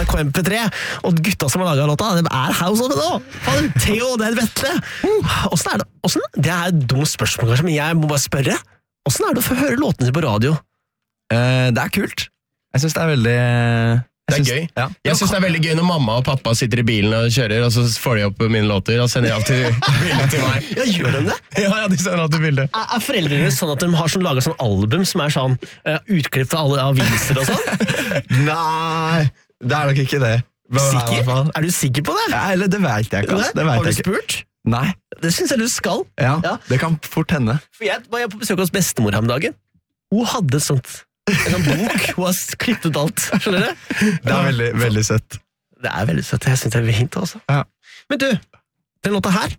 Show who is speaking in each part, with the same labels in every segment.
Speaker 1: NRK MP3, og gutta som har laget låta, det House of It nå. Theo, det Vetle. Det et dumt spørsmål kanskje, men jeg må bare spørre. Hvordan det å få høre låtene på radio?
Speaker 2: Det kult. Jeg synes det veldig...
Speaker 3: Det gøy. Ja. Jeg synes det veldig gøy når mamma og pappa sitter i bilen og kjører, og så får de opp mine låter, og sender alltid bilder til meg.
Speaker 1: Ja, gjør de det?
Speaker 3: Ja, de sender alltid bilder.
Speaker 1: Foreldrene sånn at de har laget sånn album som sånn utklipp fra alle aviser og sånn?
Speaker 2: Nei, det nok ikke det.
Speaker 1: Sikker? Du sikker på det?
Speaker 2: Ja, eller det vet jeg ikke.
Speaker 1: Har du spurt?
Speaker 2: Nei.
Speaker 1: Det synes jeg du skal.
Speaker 2: Ja, det kan fort hende.
Speaker 1: For jeg var på besøk hos bestemor her om dagen. Hun hadde en sånn bok, hun har klippet alt, skjønner du?
Speaker 2: Det veldig, veldig søtt.
Speaker 1: Det veldig søtt, jeg synes det veldig fint også.
Speaker 2: Ja.
Speaker 1: Men du, den låta her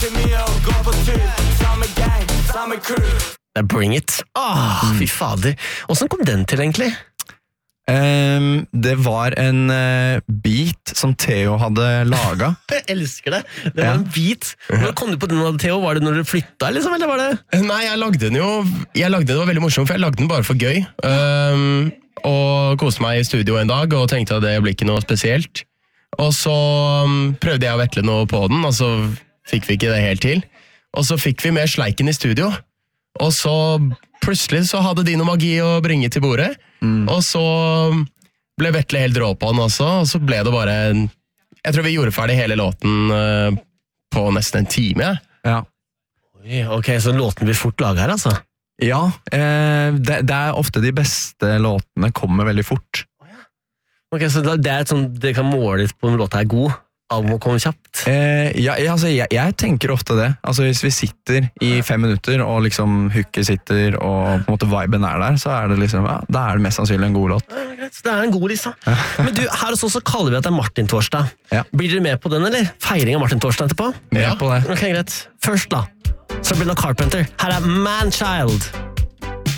Speaker 1: det Bring It. Fy fader. Hvordan kom den til egentlig?
Speaker 2: Det var en beat som Theo hadde laget.
Speaker 1: Jeg elsker det. Det var en beat. Når kom du på den, Theo? Var det når du flyttet, liksom, eller var det?
Speaker 3: Nei, jeg lagde den jo. Det var veldig morsomt, for jeg lagde den bare for gøy. Og koste meg i studio en dag, og tenkte at det ble ikke noe spesielt. Og så prøvde jeg å vetle noe på den, og så fikk vi ikke det helt til. Og så fikk vi mer sleiken i studio. Og så plutselig så hadde de noe magi å bringe til bordet. Og så ble Vetle helt rå på den også, og så ble det bare jeg tror vi gjorde ferdig hele låten på nesten en time.
Speaker 2: Ja.
Speaker 1: Oi, ok, så låten blir fort laget her, altså?
Speaker 2: Ja, det ofte de beste låtene kommer veldig fort.
Speaker 1: Ok, så det sånn, det kan måle litt på om låta god, album kommer kjapt?
Speaker 2: Jeg tenker ofte det. Altså hvis vi sitter i 5 minutter, og liksom hooket sitter, og på en måte viben der, så det liksom, ja, da det mest sannsynlig en god låt.
Speaker 1: Så det en god lista. Men du, her hos oss så kaller vi at det Martin-torsdag.
Speaker 2: Ja.
Speaker 1: Blir dere med på den, eller? Feiring av Martin-torsdag etterpå?
Speaker 2: Med på det.
Speaker 1: Ok, greit. Først da, Sabrina Carpenter. Her Man Child.